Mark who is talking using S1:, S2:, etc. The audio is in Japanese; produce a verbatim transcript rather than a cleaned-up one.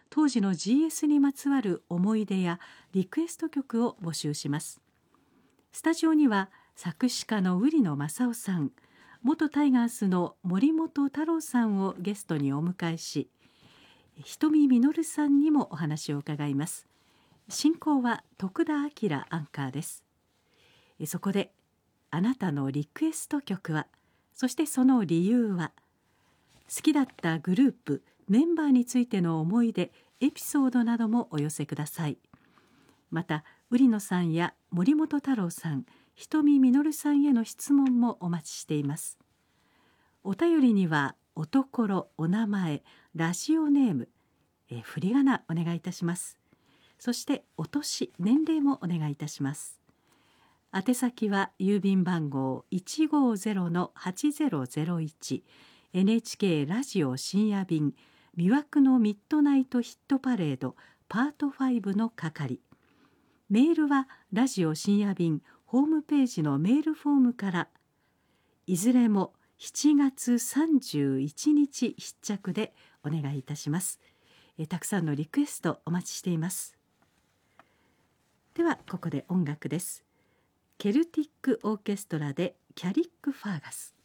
S1: 当時の ジーエス にまつわる思い出やリクエスト曲を募集します。スタジオには作詞家の売野雅勇さん、元タイガースの森本太郎さんをゲストにお迎えし、瞳実さんにもお話を伺います。進行は徳田明アンカーです。そこで、あなたのリクエスト曲は、そしてその理由は、好きだったグループメンバーについての思い出エピソードなどもお寄せください。また売野さんや森本太郎さん、瞳実さんへの質問もお待ちしています。お便りにはおところ、お名前、ラジオネーム、え振り仮名お願いいたします。そしてお年、年齢もお願いいたします。宛先は郵便番号 いちごゼロのはちゼロゼロいち エヌエイチケー ラジオ深夜便魅惑のミッドナイトヒットパレードパートファイブの係。メールはラジオ深夜便ホームページのメールフォームから。いずれもしちがつさんじゅういちにち必着でお願いいたします。えたくさんのリクエストお待ちしています。ではここで音楽です。ケルティックオーケストラでキャリック・ファーガス。